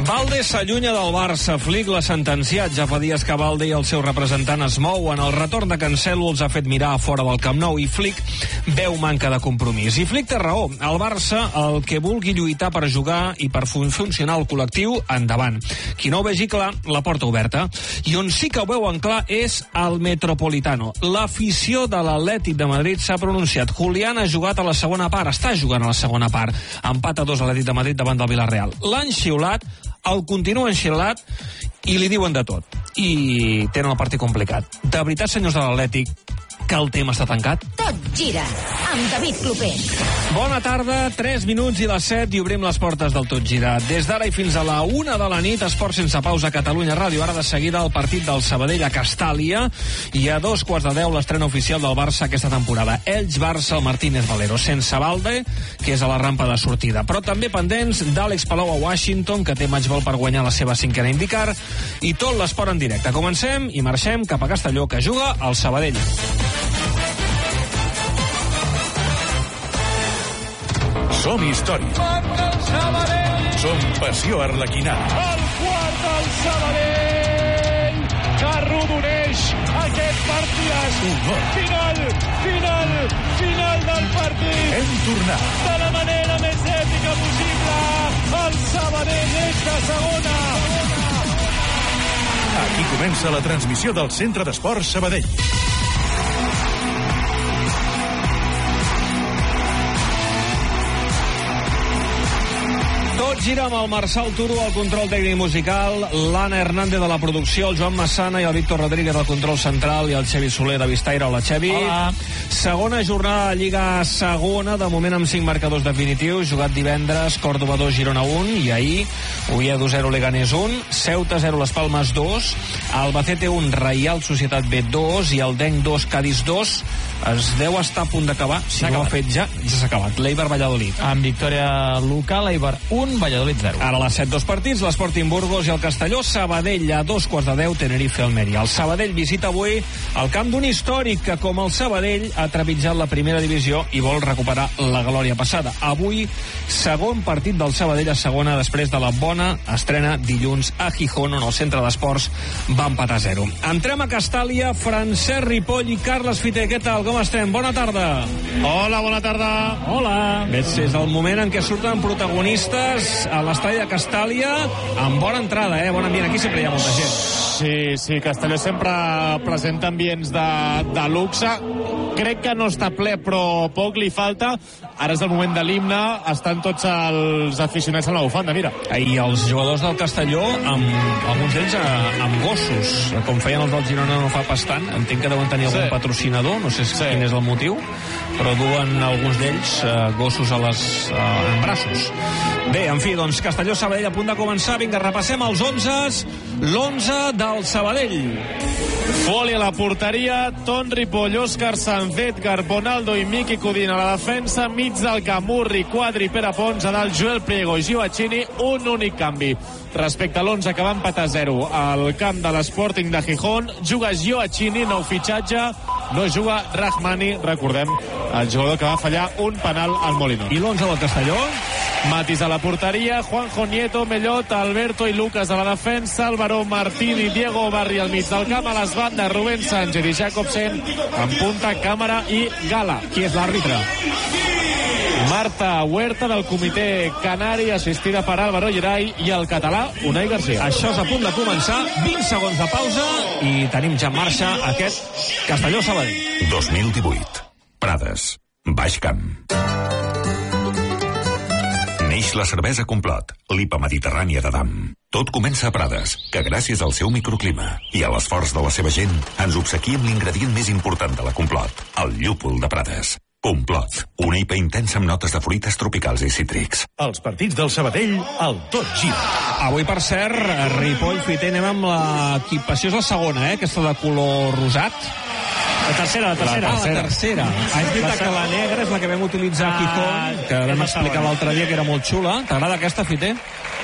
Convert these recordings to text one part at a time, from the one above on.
Valde s'allunya del Barça. Flick l'ha sentenciat. Ja fa dies que Valde i el seu representant es mouen. El retorn de Cancelo els ha fet mirar a fora del Camp Nou i Flick veu manca de compromís. I Flick té raó. El Barça, el que vulgui lluitar per jugar i per funcionar el col·lectiu, endavant. Qui no ho vegi clar, la porta oberta. I on sí que ho veuen clar és el Metropolitano. L'afició de l'Atlètic de Madrid s'ha pronunciat. Julián ha jugat a la segona part, està jugant a la segona part. Empat a 2 a l'Atlètic de Madrid davant del Villarreal. L'han xiulat, el continuen xiulat i li diuen de tot. I tenen el partit complicat. De veritat, senyors de l'Atlètic, que el tema està tancat? Tot gira amb David Clopé. Bona tarda, 3 minuts i les 7 i obrim les portes del Tot Gira. Des d'ara i fins a la 1 de la nit, esport sense pausa a Catalunya Ràdio. Ara de seguida el partit del Sabadell a Castàlia i a 9:15 l'estrena oficial del Barça aquesta temporada. Elx-Barça, el Martínez Valero, sense Valde, que és a la rampa de sortida. Però també pendents d'Àlex Palau a Washington, que té matchball per guanyar la seva 5a IndyCar, i tot l'esport en directe. Comencem i marxem cap a Castelló, que juga al Sabadell. Som història. Som passió arlequinada. El quart del Sabadell, que arrodoneix aquest partidàs. Final del partit. Hem tornat. De la manera més èpica possible. El Sabadell és de segona. Aquí comença la transmissió del Centre d'Esports Sabadell. Tot gira amb el Marçal Turo, el control tècnic musical, l'Anna Hernández de la producció, el Joan Massana i el Víctor Rodríguez del control central i el Xevi Soler de Vistaire. Hola, Xevi. Hola. Segona jornada de Lliga segona, de moment amb 5 marcadors definitius. Jugat divendres, Córdoba 2, Girona 1, i ahir Oviedo 0, Leganés 1, Ceuta 0, Las Palmas 2, Albacete 1, Reial Societat B 2 i el Denc 2, Cádiz 2. Es deu estar a punt d'acabar. Si no ho ha fet ja s'ha acabat. l'Eibar Valladolid. Amb victòria local, Eibar 1, Valladolid 0. Ara a les 7, 2 partits, l'Sporting Burgos i el Castelló. Sabadell a 2:15, Tenerife Almeria. El Sabadell visita avui el camp d'un històric que, com el Sabadell, ha trepitjat la primera divisió i vol recuperar la glòria passada. Avui, segon partit del Sabadell a segona després de la bona estrena dilluns a Gijón, on el centre d'esports va empatar a 0. Entrem a Castàlia, Francesc Ripoll i Carles Fiter. Què tal? Com estem? Bona tarda. Hola, bona tarda. Hola. És el moment en què surten protagonistes a l'estadi de Castàlia amb bona entrada, bon ambient. Aquí sempre hi ha molta gent. Sí, Castelló sempre presenta ambients de luxe. Crec que no està ple, però poc li falta. Ara és el moment de l'himne, estan tots els aficionats a la bufanda, mira. I els jugadors del Castelló, alguns d'ells amb gossos, com feien els del Girona no fa pas tant. Entenc que deuen tenir algun patrocinador, no sé quin és el motiu, però duen alguns d'ells gossos en braços. Bé, en fi, doncs Castelló-Sabadell a punt de començar. Vinga, repassem els 11. L'11 del Sabadell. Foli a la porteria, Ton Ripoll, Òscar Sanz, Edgar, Bonaldo i Miqui Codina a la defensa, mig del camp, Murri, Quadri, Pere Pons, a dalt Joel Priego i Gioacchini, un únic canvi. Respecte a l'11 que va empatar 0 al camp de l'Sporting de Gijón, juga Gioacchini, nou fitxatge, no juga Rahmani, recordem, el jugador que va fallar un penal al Molinón. I l'11 del Castelló? Matis a la porteria, Juanjo Nieto, Mellot, Alberto i Lucas a la defensa, Álvaro Martín i Diego Barri al mig del camp, a les bandes Rubén Sánchez i Jacobsen, en punta, Càmara i Gala. Qui és l'àrbitre? Marta Huerta del comitè canari, assistida per Álvaro Geray, i el català Unai Garcia. Això és a punt de començar, 20 segons de pausa i tenim ja en marxa aquest Castelló-Sabadell. 2018. Prades. Baix Camp. Neix la cervesa Complot, l'IPA mediterrània d'Adam. Tot comença a Prades, que gràcies al seu microclima i a l'esforç de la seva gent ens obsequia amb l'ingredient més important de la Complot, el llúpol de Prades. Complot, una IPA intensa amb notes de fruites tropicals i cítrics. Els partits del Sabadell, al Tot Gira. Avui, per cert, Ripoll, Fiter, anem amb l'equipació, és la segona, aquesta de color rosat. La tercera. La tercera. És veritat que la negra és la que vam utilitzar a Gijón, que vam explicar l'altre dia que era molt xula. T'agrada aquesta, Fiter?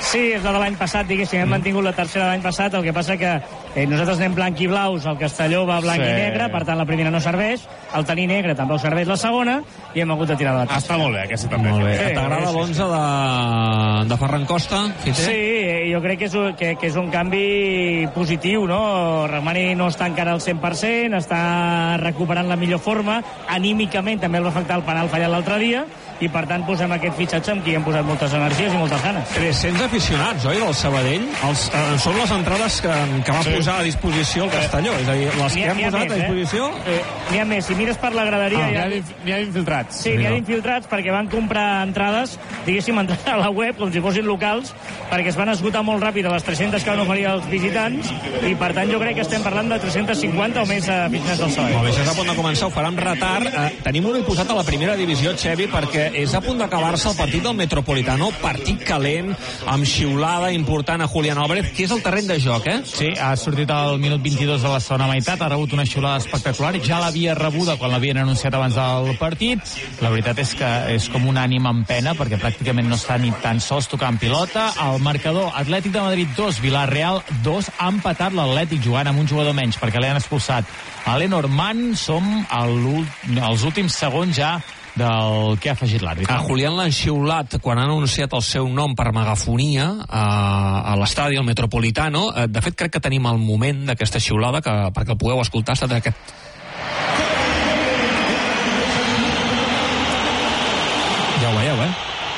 Sí, és la de l'any passat, diguéssim, hem mantingut la tercera de l'any passat, el que passa que nosaltres anem blanc i blaus, el Castelló va blanc i negre, per tant la primera no serveix, el tenir negre tampoc serveix la segona, i hem hagut de tirar de la tercera. Està molt bé, aquesta també. Molt bé. Sí, T'agrada l'11 de Ferran Costa? Sí, jo crec que és un canvi positiu, no? Ramani no està encara al 100%, està recuperant la millor forma, anímicament també el va afectar el penal fallat l'altre dia, i per tant posem aquest fitxatge amb qui hem posat moltes energies i moltes ganes. 300 aficionats, oi, del Sabadell? Són les entrades que va posar a disposició el Castelló, és a dir, les que han posat a disposició... N'hi ha més, si mires per la graderia... N'hi ha infiltrats. Sí, n'hi ha infiltrats perquè van comprar entrades, diguéssim, entrar a la web, com si fossin locals, perquè es van esgotar molt ràpid a les 300 que van oferir els visitants, i per tant jo crec que estem parlant de 350 o més aficionats del Sabadell. Molt bé, això és a punt de començar, ho farà amb retard. Tenim un posat a la primera divisió, Xevi, perquè és a punt d'acabar-se el partit del Metropolitano, partit calent, amb xiulada important a Julián Álvarez, que és el terreny de joc, eh? Sí, ha sortit al minut 22 de la segona meitat, ha rebut una xiulada espectacular, ja l'havia rebuda quan l'havien anunciat abans del partit. La veritat és que és com un ànim en pena, perquè pràcticament no està ni tan sols tocant pilota. El marcador, Atlètic de Madrid 2, Villarreal 2, ha empatat l'Atlètic jugant amb un jugador menys, perquè l'han expulsat a Lenormand. Som als últims segons ja del que ha afegit l'àrbitre. A Julián l'han xiulat quan han anunciat el seu nom per megafonia a l'estadi, al Metropolitano. De fet, crec que tenim el moment d'aquesta xiulada, perquè el podeu escoltar, ha estat aquest... Ja ho veieu,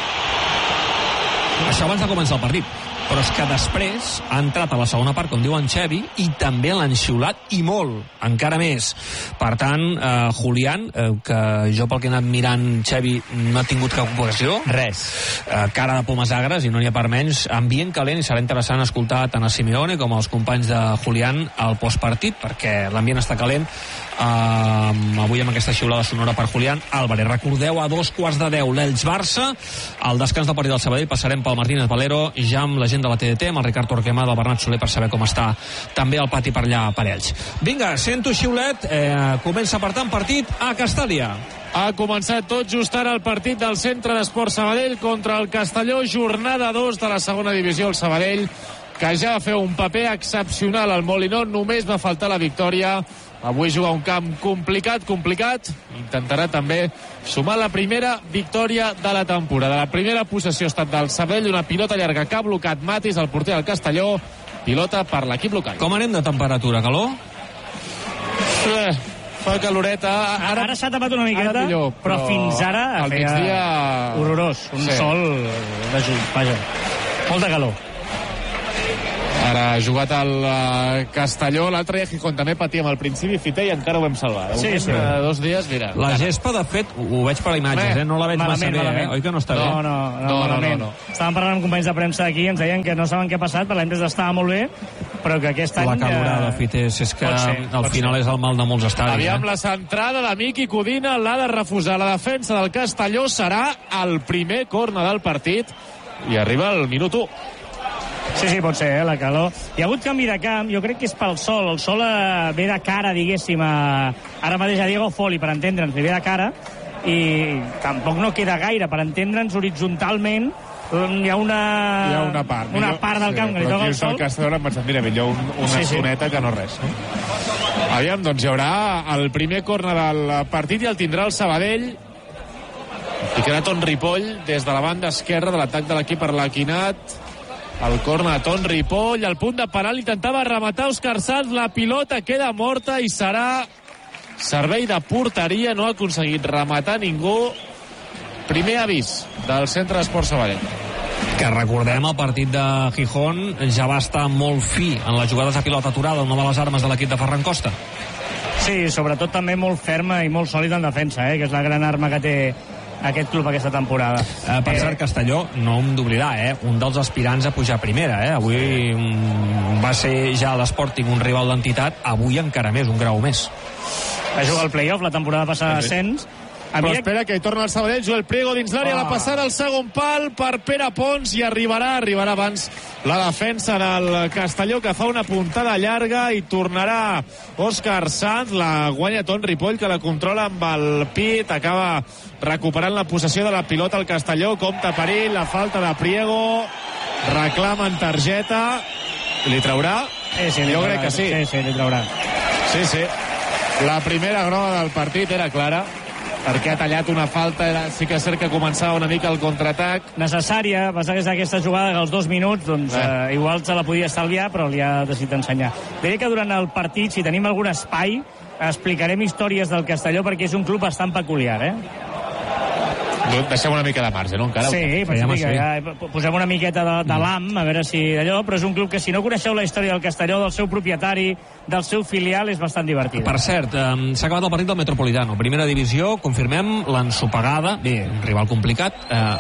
Això abans de començar el partit. Però és que després ha entrat a la segona part, com diu en Xevi, i també l'han xiulat, i molt, encara més. Per tant, Julián, que jo pel que he anat mirant, Xevi, no ha tingut cap ocasió. Res. Cara de pomes agres, i no n'hi ha per menys. Ambient calent, i serà interessant escoltar tant a Simeone com als companys de Julián al postpartit, perquè l'ambient està calent. Avui amb aquesta xiulada sonora per Julián Álvarez. Recordeu, a 2:15 l'Elx-Barça, al descans del partit del Sabadell passarem pel Martínez Valero, ja amb la gent de la TDT, amb el Ricard Torquemada, el Bernat Soler, per saber com està també el pati per allà per ells. Vinga, sento xiulet, comença per tant partit a Castàlia. Ha començat tot just ara el partit del Centre d'Esport Sabadell contra el Castelló, jornada 2 de la segona divisió. El Sabadell, que ja va fer un paper excepcional al Molinón, només va faltar la victòria. Avui juga un camp complicat. Intentarà també sumar la primera victòria de la temporada. La primera possessió ha estat del Sabadell, una pilota llarga que ha blocat Matis, el porter del Castelló. Pilota per l'equip local. Com anem de temperatura, calor? Fa caloreta. Ara s'ha tapat una miqueta, millor, però fins ara al feia migdia... horrorós. Un sol de juny, vaja. Molta calor. Ara ha jugat el Castelló, l'altre dia Gijón també patíem al principi, Fiter, i encara ho vam salvar. Sí. 2 dies, mira. La gespa, de fet, ho veig per imatges, no la veig massa bé, oi que no està bé? No, malament. Estàvem parlant amb companys de premsa aquí, ens deien que no saben què ha passat, per l'any estava molt bé, però que aquest any... La calorada, Fites, és que al final és el mal de molts estadis. Aviam, la centrada de Miqui Codina l'ha de refusar. La defensa del Castelló serà el primer córner del partit i arriba al minut 1. Sí, pot ser, la calor. Hi ha hagut canvi de camp, jo crec que és pel sol. El sol ve de cara, diguéssim, ara mateix a Diego Foli, per entendre'ns, ve de cara, i tampoc no queda gaire, per entendre'ns horitzontalment. Hi ha una part del camp que li toca el sol. Però aquí el Castelló hem pensat, mira, millor una soneta que no res. Aviam, doncs hi haurà el primer córner del partit i el tindrà el Sabadell. I queda Ton Ripoll des de la banda esquerra de l'atac de l'equip Arlequinat. El córner de Ton Ripoll, al punt de penal, intentava rematar Òscar Sanz, la pilota queda morta i serà servei de porteria, no ha aconseguit rematar ningú. Primer avís del Centre d'Esport Sabadell. Que recordem, el partit de Gijón ja va estar molt fi en les jugades a pilota aturada, una de les armes de l'equip de Ferran Costa. Sí, sobretot també molt ferma i molt sòlida en defensa, que és la gran arma que té aquest club aquesta temporada. Per cert, Castelló, no hem d'oblidar, un dels aspirants a pujar a primera. Avui va ser ja l'Sporting un rival d'entitat, avui encara més, un grau més. Va jugar al play-off la temporada passada d'ascens. Però espera, que hi torna el Sabadell, Joel Priego dins l'àrea, la passada al segon pal per Pere Pons, i arribarà abans la defensa del Castelló, que fa una puntada llarga, i tornarà Òscar Sanz, la guanya Ton Ripoll, que la controla amb el pit, acaba recuperant la possessió de la pilota al Castelló, compta perill, la falta de Priego, reclamen targeta, li traurà? Jo crec que sí. Sí, li traurà. Sí. La primera groga del partit era clara, perquè ha tallat una falta. Sí que és cert que començava una mica el contraatac. Necessària, passa que és aquesta jugada que als 2 minuts, doncs igual se la podia estalviar, però li ha decidit ensenyar. Diré que durant el partit, si tenim algun espai, explicarem històries del Castelló, perquè és un club bastant peculiar, Deixem una mica de marge, no? Encara sí, posem una miqueta de l'AM, a veure si d'allò, però és un club que si no coneixeu la història del Castelló, del seu propietari, del seu filial, és bastant divertit. Per cert, s'ha acabat el partit del Metropolitano. Primera divisió, confirmem l'ensopegada. Bé, un rival complicat.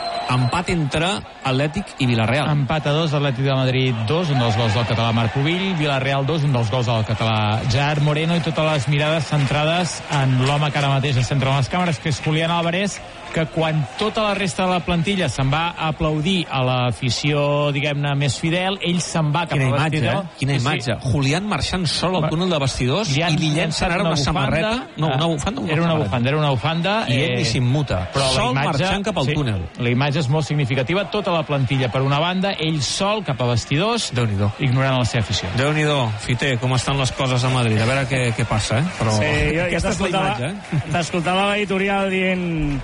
Empat entre Atlètic i Villarreal. Empat a 2, Atlètic de Madrid 2, un dels gols del català Marc Pubill, Villarreal 2, un dels gols del català Gerard Moreno, i totes les mirades centrades en l'home que ara mateix es centra en les càmeres, que és Julián Álvarez, que quan tota la resta de la plantilla se'n va a aplaudir a l'afició, diguem-ne, més fidel, ell se'n va cap al vestidor. Quina imatge. Julián marxant sol al túnel de vestidors i li llencen ara una samarreta. No, una bufanda. Era una bufanda. I ell ni s'immuta. Sol marxant cap al túnel. La imatge és molt significativa. Tota la plantilla per una banda, ell sol cap a vestidors, Déu-n'hi-do, ignorant la seva afició. Déu-n'hi-do, Fiter, com estan les coses a Madrid. A veure què passa, Però aquesta és la imatge, T'escoltava l'editorial dient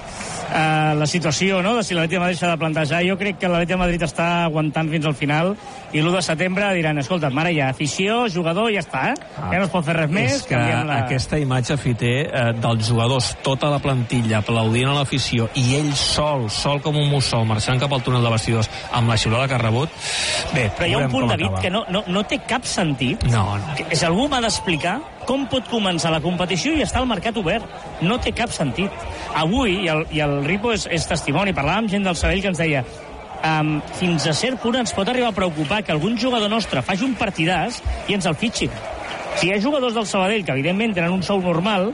la situació, no?, de si l'Atlètic de Madrid s'ha de plantejar. Jo crec que l'Atlètic de Madrid està aguantant fins al final i l'1 de setembre diran, escolta, ara ja afició, jugador, ja està, ja no es pot fer res més. És que aquesta imatge, Fiter, dels jugadors, tota la plantilla aplaudint a l'afició i ell sol com un mussol, marxant cap al túnel de vestidors amb la xiulada que ha rebut. Bé, però hi ha un punt, David, que no té cap sentit. No. És algú m'ha d'explicar com pot començar la competició i estar al mercat obert. No té cap sentit. Avui, i el Ripo és testimoni, parlàvem amb gent del Sabadell que ens deia fins a cert punt ens pot arribar a preocupar que algun jugador nostre faci un partidàs i ens el fitxin. Si hi ha jugadors del Sabadell que evidentment tenen un sou normal,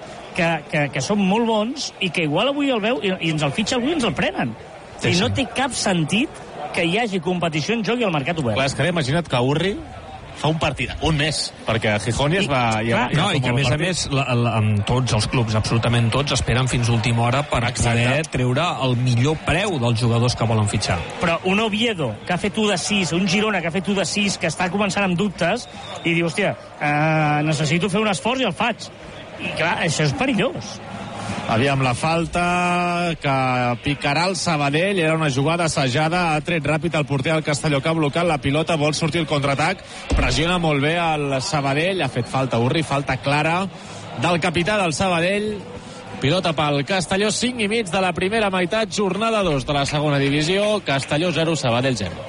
que són molt bons i que igual avui el veu i ens el fitxa avui i ens el prenen. I no té cap sentit que hi hagi competició en joc i al mercat obert. Clar, és que imagina't que Urri fa un partit, un mes, perquè a Gijón ja es va... I que a més, amb tots els clubs, absolutament tots, esperen fins a última hora per poder treure el millor preu dels jugadors que volen fitxar. Però un Oviedo que ha fet 1 de 6, un Girona que ha fet 1 de 6, que està començant amb dubtes, i diu, hòstia, necessito fer un esforç i el faig. I clar, això és perillós. Aviam, la falta que picarà el Sabadell, era una jugada assajada, ha tret ràpid el porter del Castelló que ha blocat la pilota, vol sortir el contraatac, pressiona molt bé el Sabadell, ha fet falta Urri, falta clara del capità del Sabadell, pilota pel Castelló, 5:30 de la primera meitat, jornada 2 de la segona divisió, Castelló 0, Sabadell 0.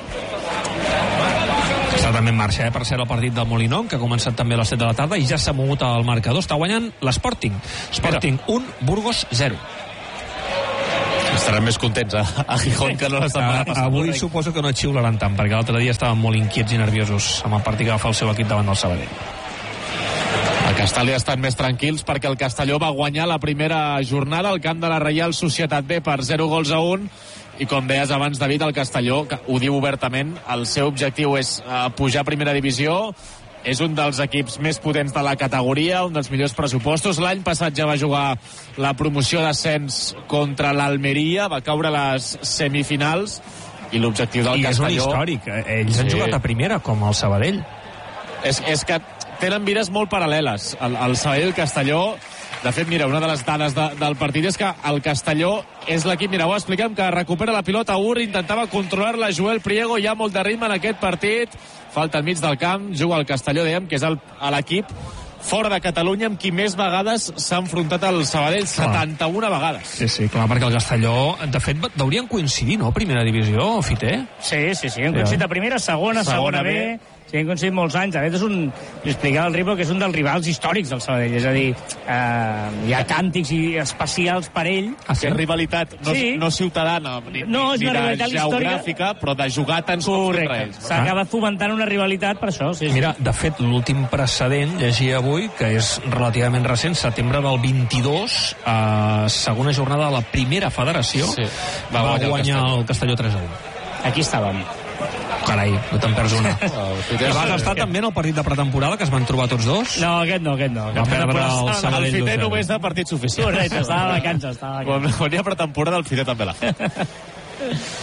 Està també en marxa, per cert, el partit del Molinón, que ha començat també a les 7 de la tarda i ja s'ha mogut al marcador. Està guanyant l'Sporting. Sporting 1, Burgos 0. Estaran més contents a Gijón que no la setmana passada. Avui suposo que no xiularan tant, perquè l'altre dia estaven molt inquiets i nerviosos amb el partit que va fer el seu equip davant del Sabadell. A Castalla estan més tranquils perquè el Castelló va guanyar la primera jornada al camp de la Reial Societat B per 0-1, i com deies abans, David, el Castelló, que ho diu obertament, el seu objectiu és pujar a primera divisió, és un dels equips més potents de la categoria, un dels millors pressupostos. L'any passat ja va jugar la promoció d'ascens contra l'Almeria, va caure a les semifinals, i l'objectiu del Castelló... I és un històric, ells han jugat a primera, com el Sabadell. És que tenen vides molt paral·leles, el Sabadell i el Castelló. De fet, mira, una de les dades del partit és que el Castelló és l'equip, mira, ho expliquem, que recupera la pilota Urri, intentava controlar-la Joel Priego, hi ha molt de ritme en aquest partit, falta al mig del camp, juga el Castelló, dèiem que és l'equip fora de Catalunya amb qui més vegades s'ha enfrontat al Sabadell, 71 vegades. Sí, clar, perquè el Castelló, de fet, deurien coincidir, no?, primera divisió, Fiter? Sí, han coincidit a primera, segona B... Sí, han coincidit molts anys. A més, li explicava al Ripo que és un dels rivals històrics del Sabadell. És a dir, hi ha càntics especials per ell. Que és rivalitat no ciutadana, ni de geogràfica, però de jugar tants cops contra ells. S'ha acabat fomentant una rivalitat per això. Sí. Mira, de fet, l'últim precedent, llegia avui, que és relativament recent, setembre del 22, segona jornada de la primera federació, va guanyar el Castelló 3-1. Aquí estàvem. Carai, no te'n perds una. Vas estar també en el partit de pretemporada que es van trobar tots dos? No, aquest no. Va perdre el Sabadell 2-0. El Fiter només de partits oficials. Correcte, estava de vacances. Quan hi ha pretemporada, el Fiter també la fa.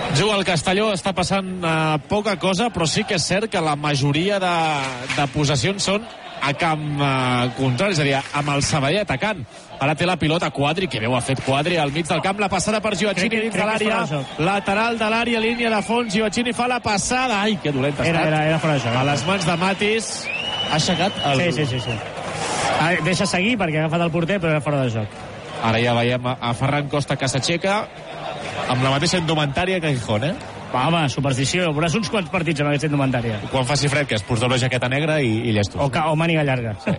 Juga el Castelló, està passant poca cosa, però sí que és cert que la majoria de possessions són a camp contrari, és a dir, amb el Sabadell atacant. Ara té la pilota Quadri, que bé ho ha fet Quadri al mig del camp, la passada per Gioacchini dins de l'àrea, lateral de l'àrea, línia de fons, Gioacchini fa la passada, ai, que dolenta ha estat. Era fora de joc. A les mans de Matis, ha aixecat el... Sí. Deixa seguir perquè ha agafat el porter, però era fora de joc. Ara ja veiem a Ferran Costa que s'aixeca amb la mateixa indumentària que Gijón, Home, superstició, veuràs uns quants partits amb aquesta indumentària. Quan faci fred, que es posa doble jaqueta negra i llestos. O màniga llarga. Sí.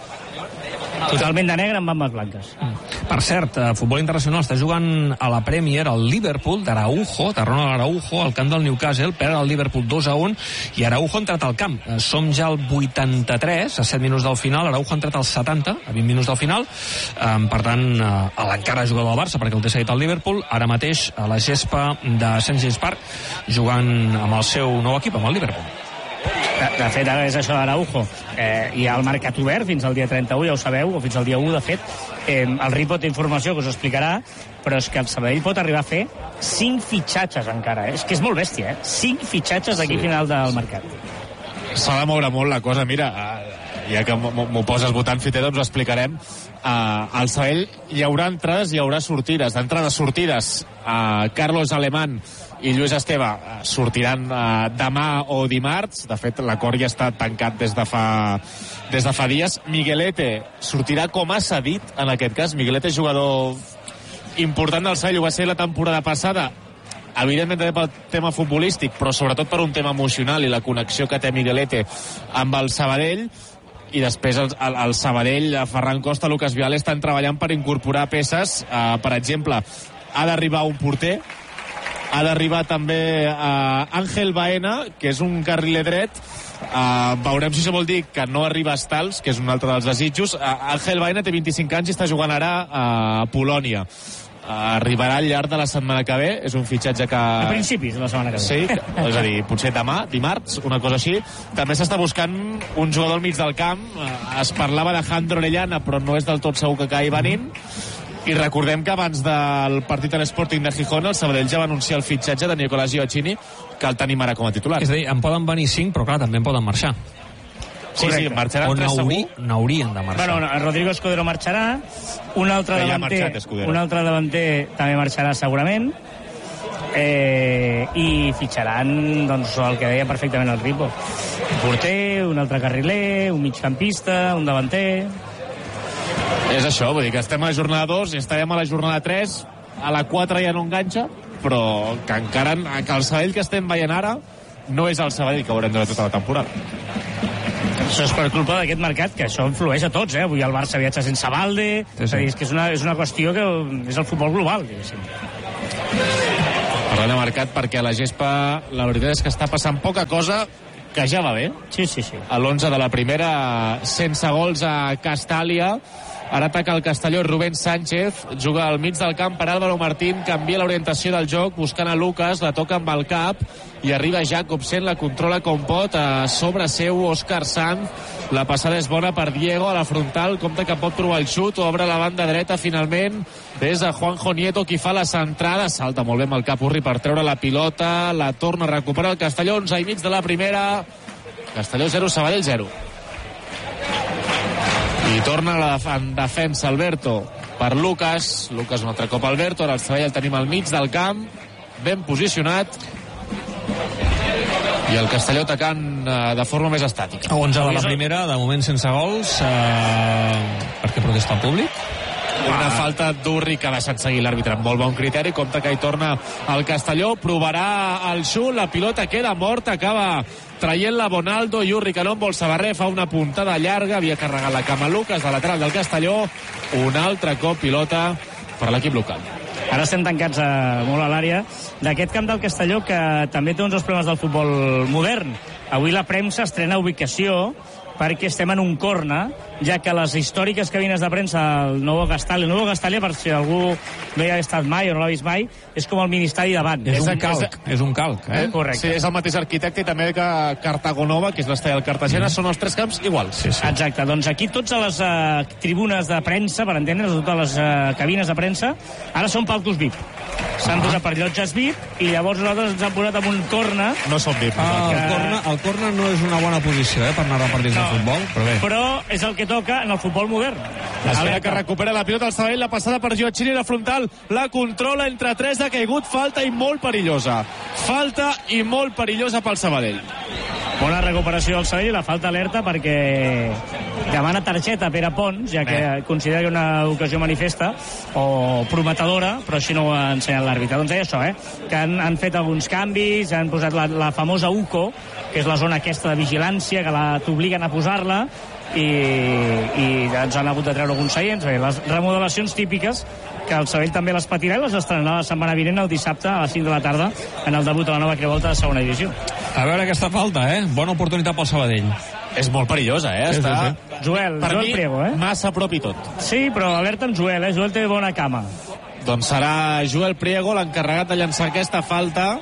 Totalment de negre amb bambes blanques. Per cert, futbol internacional està jugant a la Premier el Liverpool d'Araujo, de Ronald Araujo, al camp del Newcastle, perd el Liverpool 2-1 i Araujo ha entrat al camp. Som ja al 83, a 7 minuts del final, Araujo ha entrat al 70, a 20 minuts del final, per tant, l'encara jugador del Barça, perquè el té seguit el Liverpool, ara mateix a la gespa de St. James Park, jugant amb el seu nou equip, amb el Liverpool. De fet, ara és això d'Araujo. Hi ha el mercat obert fins al dia 31, ja ho sabeu, o fins al dia 1, de fet. El Ripo té informació que us ho explicarà, però és que el Sabadell pot arribar a fer 5 fitxatges encara. És que és molt bèstia, 5 fitxatges d'aquí final del mercat. S'ha de moure molt la cosa. Mira, ja que m'ho poses votant Fiter, doncs ho explicarem. Al Sabadell hi haurà entrades, hi haurà sortides. D'entrades, sortides. Carlos Alemán i Lluís Esteve sortiran demà o dimarts. De fet, l'acord ja està tancat des de fa dies. Miguelete sortirà com a cedit, en aquest cas. Miguelete és jugador important del Sabadell, ho va ser la temporada passada, evidentment també pel tema futbolístic, però sobretot per un tema emocional i la connexió que té Miguelete amb el Sabadell. I després el Sabadell, Ferran Costa, Lucas Vial estan treballant per incorporar peces. Per exemple, ha d'arribar un porter, ha d'arribar també Ángel Baena, que és un carriler dret. Veurem si això vol dir que no arriba a Stals, que és un altre dels desitjos. Ángel Baena té 25 anys i està jugant ara a Polònia. Arribarà al llarg de la setmana que ve. És un fitxatge que... A principis de la setmana que ve. Sí, és a dir, potser demà, dimarts, una cosa així. També s'està buscant un jugador al mig del camp. Es parlava de Jandro Orellana, però no és del tot segur que acabi venint. I recordem que abans del partit a l'Sporting de Gijón, el Sabadell ja va anunciar el fitxatge de Nicolás Gioacchini, que el tenim ara com a titular. És a dir, en poden venir 5, però clar, també en poden marxar. Sí, marxaran 3 segur. N'haurien de marxar. Bueno, Rodrigo Escudero marxarà, un altre davanter també marxarà segurament, i fitxaran, doncs, el que deia perfectament el Ripo. Un porter, un altre carriler, un migcampista, un davanter... És això, vull dir que estem a la jornada 2 i estarem a la jornada 3, a la 4 ja no enganxa, però que encara que el Sabadell que estem veient ara no és el Sabadell que haurem de tota la temporada. Això és per culpa d'aquest mercat, que això influeix a tots, Avui el Barça viatja sense Valde, sí. És a dir, és que és una qüestió que és el futbol global, diguéssim. Parlant de mercat, perquè a la gespa la veritat és que està passant poca cosa, que ja va bé. Sí. A l'11 de la primera, sense gols a Castàlia. Ara ataca el Castelló, Rubén Sánchez, juga al mig del camp per Álvaro Martín, canvia l'orientació del joc, buscant a Lucas, la toca amb el cap, i arriba Jacobsen, la controla com pot, a sobre seu Òscar Sanz, la passada és bona per Diego, a la frontal, compta que pot provar el xut, obre la banda dreta, finalment, des de Juanjo Nieto, qui fa la centrada, salta molt bé amb el cap Urri per treure la pilota, la torna a recuperar el Castelló, 11 i mig de la primera, Castelló 0, Sabadell 0. I torna en defensa Alberto per Lucas un altre cop Alberto, ara el Sabadell el tenim al mig del camp, ben posicionat, i el Castelló atacant de forma més estàtica. 11 de la primera, de moment sense gols, perquè protesta el públic. Una falta d'Urri que ha deixat seguir l'àrbitre amb molt bon criteri, compta que hi torna el Castelló, provarà el xut, la pilota queda morta, acaba traient-la Bonaldo, i Urri que no en vol saber, fa una puntada llarga, havia carregat la cama Lucas de lateral del Castelló, un altre cop pilota per l'equip local. Ara estem tancats molt a l'àrea d'aquest camp del Castelló, que també té uns dels problemes del futbol modern. Avui la premsa estrena ubicació perquè estem en un corner ja que les històriques cabines de premsa del Nuevo Gastalia, per si algú no hi ha estat mai o no l'ha vist mai, és com el ministeri davant. És un calc. Correcte. Sí, és el mateix arquitecte i també que Cartagonova, que és l'estadi del Cartagena, són els 3 camps iguals. Sí. Exacte, doncs aquí totes les tribunes de premsa, per entendre's, totes les cabines de premsa, ara són palcos VIP. S'han posat per llotges VIP i llavors nosaltres ens han posat amb un corna. No som VIP. El corna no és una bona posició per anar a partits de futbol, però bé. Però és el que toca en el futbol modern. Espera que recupera la pilota el Sabadell, la passada per Gioacchini, la frontal, la controla entre 3, ha caigut, falta i molt perillosa. Falta i molt perillosa pel Sabadell. Bona recuperació del Sabadell, la falta alerta perquè demana targeta a Pere Pons, ja que considera que una ocasió manifesta o prometedora, però així no ho ha ensenyat l'àrbitre. Doncs això, que han fet alguns canvis, han posat la famosa UCO, que és la zona aquesta de vigilància, que t'obliguen a posar-la, i ens han hagut de treure alguns seients. Bé, les remodelacions típiques, que el Sabadell també les patirà i les estrenarà la setmana vinent, el dissabte a les 5 de la tarda, en el debut a la nova Creu Alta de segona divisió. A veure aquesta falta, bona oportunitat pel Sabadell. És molt perillosa, Està... Joel Priego, massa a prop i tot. Sí, però alerta amb Joel, Joel té bona cama. Doncs serà Joel Priego l'encarregat de llançar aquesta falta.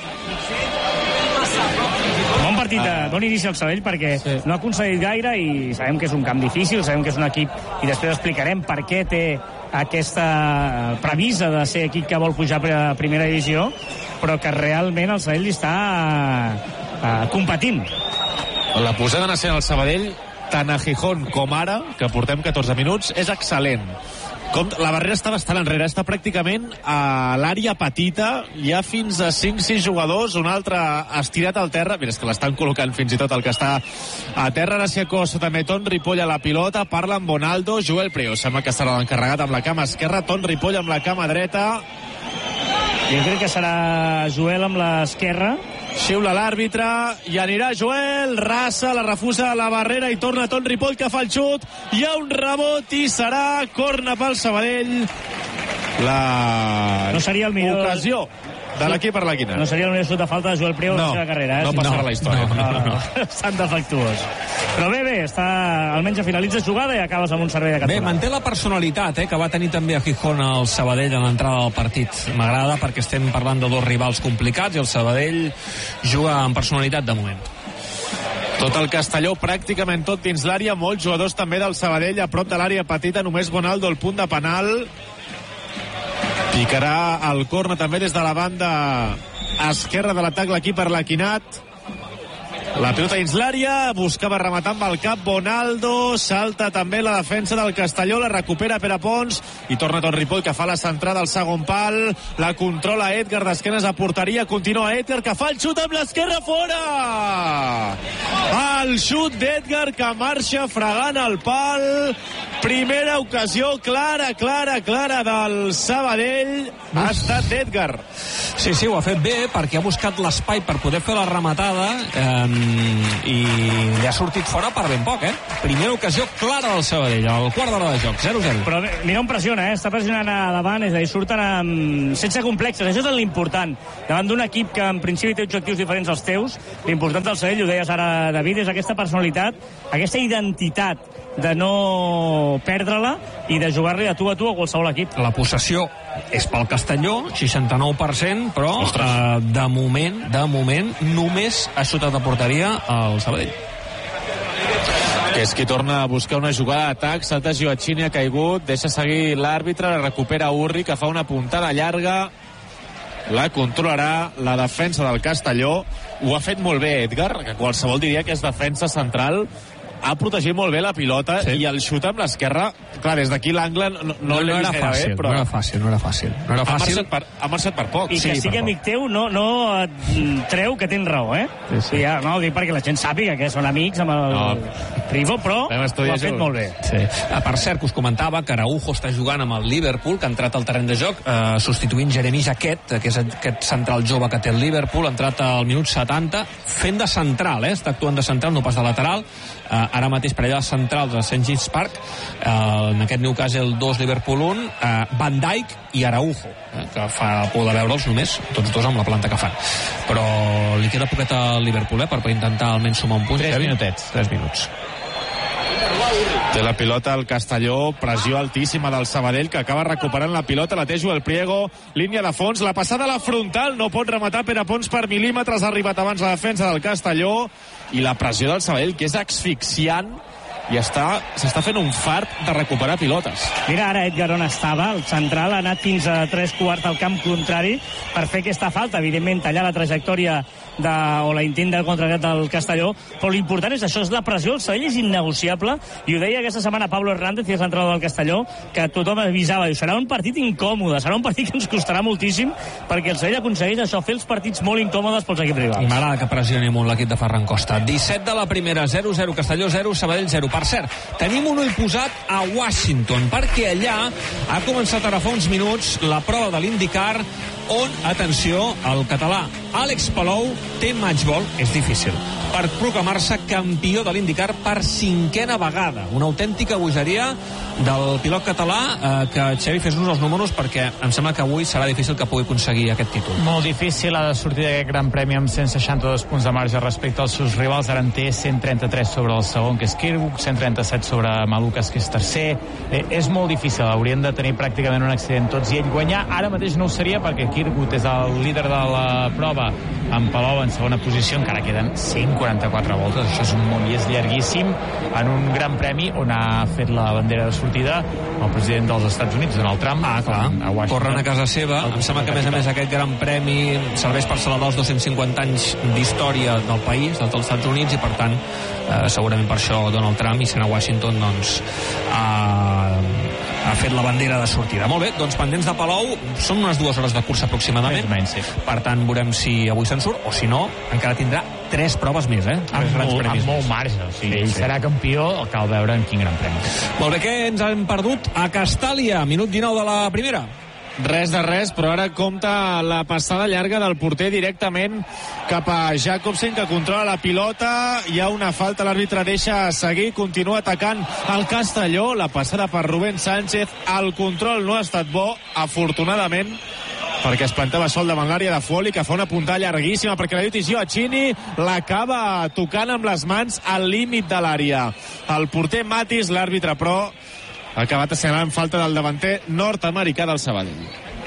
Bon partit, bon inici al Sabadell, perquè no ha aconseguit gaire i sabem que és un camp difícil, sabem que és un equip, i després explicarem per què té aquesta premissa de ser equip que vol pujar a primera divisió, però que realment el Sabadell està competint. La posada en escena al Sabadell, tant a Gijón com ara, que portem 14 minuts, és excel·lent. La barrera està bastant enrere, està pràcticament a l'àrea petita, hi ha fins a 5-6 jugadors, un altre estirat al terra, mira, és que l'estan col·locant fins i tot el que està a terra. Ara s'hi acosta també Ton Ripoll a la pilota, parla amb Bonaldo, Joel Priego sembla que serà l'encarregat amb la cama esquerra, Ton Ripoll amb la cama dreta. Jo crec que serà Joel amb l'esquerra. Xiula l'àrbitre i anirà Joel, rasa, la refusa a la barrera i torna Ton Ripoll, que fa el xut, hi ha un rebot i serà corna pel Sabadell. No seria el millor ocasió de l'equip Arlequina. No seria el millor xut de falta de Joel Priego en la seva carrera. No passarà la història. No. Estan defectuós. Però bé, almenys finalitza jugada i acabes amb un servei de cantonada. Bé, manté la personalitat que va tenir també a Gijón el Sabadell en l'entrada del partit. M'agrada perquè estem parlant de 2 rivals complicats i el Sabadell juga amb personalitat de moment. Tot el Castelló, pràcticament tot dins l'àrea, molts jugadors també del Sabadell a prop de l'àrea petita, només Bonaldo al punt de penal. Picarà el corna també des de la banda esquerra de l'atac l'equip arlequinat. La pilota dins l'àrea, buscava rematar amb el cap Bonaldo, salta també la defensa del Castelló, la recupera Pere Pons i torna Ton Ripoll, que fa la centrada al segon pal, la controla Edgar d'esquenes a porteria, continua Edgar, que fa el xut amb l'esquerra, fora! El xut d'Edgar que marxa fregant el pal, primera ocasió clara del Sabadell, ha estat d'Edgar. Sí, ho ha fet bé perquè ha buscat l'espai per poder fer la rematada i li ha sortit fora per ben poc, Primera ocasió clara del Sabadell, al quart d'hora de joc, 0-0. Però mira on pressiona, està pressionant a davant, és a dir, surten sense complexes, això és l'important. Davant d'un equip que en principi té objectius diferents als teus, l'important del Sabadell, ho deies ara, David, és aquesta personalitat, aquesta identitat de no perdre-la i de jugar-li a tu a qualsevol equip. La possessió és pel Castelló, 69%, però de moment només ha xutat a porteria el Sabadell. Que és qui torna a buscar una jugada d'atac, salta Gioacchini, ha caigut, deixa seguir l'àrbitre, la recupera Urri, que fa una puntada llarga, la controlarà la defensa del Castelló. Ho ha fet molt bé Edgar, que qualsevol diria que és defensa central, ha protegit molt bé la pilota i el xut amb l'esquerra, clar, des d'aquí l'angle no l'he vist gaire bé, però no era fàcil. Ha marxat per poc. I que sigui amic teu no et treu que tens raó, Sí, no, ho dic perquè la gent sàpiga que són amics amb el Rivo, però ho ha fet molt bé. Sí. Per cert, que us comentava que Araujo està jugant amb el Liverpool, que ha entrat al terreny de joc, substituint Jeremy Jacquet, que és aquest central jove que té el Liverpool, ha entrat al minut 70, fent de central, està actuant de central, no pas de lateral. Ara mateix per allà centrals a St. James Park, en aquest Newcastle 2, Liverpool 1, Van Dijk i Araujo, que fa por de veure'ls només, tots dos amb la planta que fan. Però li queda poquet al Liverpool per intentar almenys sumar un punt. 3 minutets. 3 minuts. Té la pilota el Castelló, pressió altíssima del Sabadell, que acaba recuperant la pilota, la té Joel Priego, línia de fons, la passada a la frontal, no pot rematar Pere Pons per mil·límetres, ha arribat abans la defensa del Castelló, i la pressió del Sabadell, que és asfixiant, i s'està fent un fart de recuperar pilotes. Mira, ara Edgar on estava, el central ha anat fins a 3/4 al camp contrari per fer aquesta falta, evidentment tallar la trajectòria o l'intent de contraatac del Castelló, però l'important és això, és la pressió, el Sabadell és innegociable, i ho deia aquesta setmana Pablo Hernández, que és l'entrenador del Castelló, que tothom avisava, diu, serà un partit incòmode, serà un partit que ens costarà moltíssim, perquè el Sabadell aconsegueix això, fer els partits molt incòmodes pels equips rivals. I m'agrada que pressioni molt l'equip de Ferran Costa. 17 de la primera, 0-0, Castelló 0, Sabadell 0. Per cert, tenim un ull posat a Washington, perquè allà ha començat ara fa uns minuts la prova de l'IndyCar, on, atenció, el català Àlex Palou té matchball, és difícil, per proclamar-se campió de l'IndyCar per 5a vegada. Una autèntica bogeria del pilot català, que Xavi fes-nos els números, perquè em sembla que avui serà difícil que pugui aconseguir aquest títol. Molt difícil, ha de sortir d'aquest gran premi amb 162 punts de marge respecte als seus rivals. Ara en té 133 sobre el segon, que és Kirkwood, 137 sobre Malukas, que és tercer. És molt difícil, haurien de tenir pràcticament un accident tots i ell guanyar. Ara mateix no ho seria, perquè Kirkwood és el líder de la prova, amb Palou en segona posició, encara queden 144 voltes, això és un munt i és llarguíssim, en un gran premi on ha fet la bandera de sortida el president dels Estats Units, Donald Trump. Clar, corren a casa seva. Em sembla que, a més aquest gran premi serveix per celebrar els 250 anys d'història del país, dels Estats Units, i per tant, segurament per això Donald Trump, i sent a Washington, doncs ha fet la bandera de sortida. Molt bé, doncs pendents de Palou, són unes 2 hores de cursa aproximadament, per tant veurem si avui se'n surt, o si no, encara tindrà 3 proves més, amb molt marge, o sigui, ell serà campió, cal veure en quin gran premi. Molt bé, què ens hem perdut a Castàlia, minut 19 de la primera? Res de res, però ara compta la passada llarga del porter directament cap a Jacobsen, que controla la pilota. Hi ha una falta, l'àrbitre deixa seguir, continua atacant el Castelló. La passada per Rubén Sánchez, el control no ha estat bo, afortunadament, perquè es plantava sol davant l'àrea de Foley, que fa una puntada llarguíssima, perquè la diu Gioacchini l'acaba tocant amb les mans al límit de l'àrea. El porter Matis, l'àrbitre, però ha acabat assenyalant falta del davanter nord-americà del Sabadell.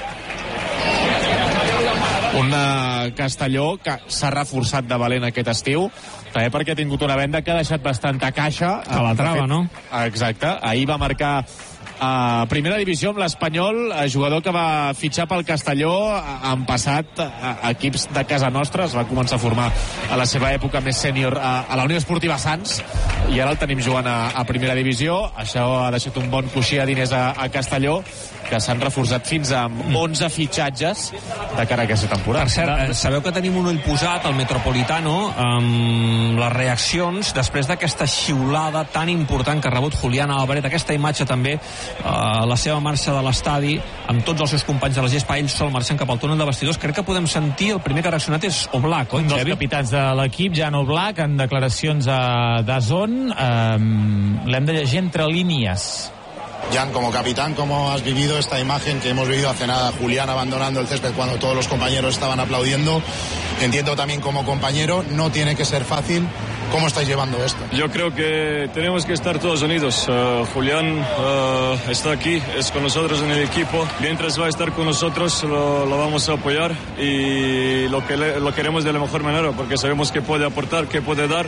Un Castelló que s'ha reforçat de valent aquest estiu, també perquè ha tingut una venda que ha deixat bastanta caixa. A la trava, no? Exacte. Ahir va marcar a primera divisió amb l'Espanyol, jugador que va fitxar pel Castelló en passat equips de casa nostra. Es va començar a formar a la seva època més sènior a la Unió Esportiva Sants, i ara el tenim jugant a primera divisió. Això ha deixat un bon coixí a diners a Castelló, que s'han reforçat fins a 11 fitxatges de cara a aquesta temporada. Per cert, sabeu que tenim un ull posat al Metropolitano amb les reaccions després d'aquesta xiulada tan important que ha rebut Julián Álvarez, aquesta imatge també, la seva marxa de l'estadi amb tots els seus companys de la gespa, ell sol marxant cap al túnel de vestidors. Crec que podem sentir, el primer que ha reaccionat és Oblak, oi, un dels Xavi? capitans de l'equip, Jan Oblak, en declaracions a DAZN. L'hem de llegir entre línies. Jan, como capitán, ¿cómo has vivido esta imagen que hemos vivido hace nada? Julián abandonando el césped cuando todos los compañeros estaban aplaudiendo. Entiendo también como compañero, no tiene que ser fácil. ¿Cómo estáis llevando esto? Yo creo que tenemos que estar todos unidos. Julián está aquí, es con nosotros en el equipo. Mientras va a estar con nosotros, lo vamos a apoyar y lo queremos de la mejor manera, porque sabemos que puede aportar, que puede dar.